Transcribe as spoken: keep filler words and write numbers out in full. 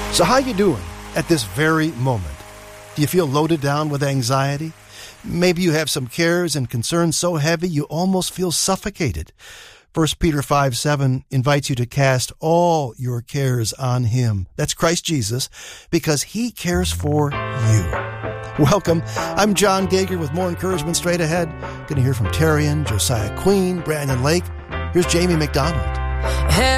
So how you doing at this very moment? Do you feel loaded down with anxiety? Maybe you have some cares and concerns so heavy you almost feel suffocated. First Peter five seven invites you to cast all your cares on Him. That's Christ Jesus, because He cares for you. Welcome. I'm John Gager with more encouragement straight ahead. Going to hear from Terrian, Josiah Queen, Brandon Lake. Here's Jamie McDonald.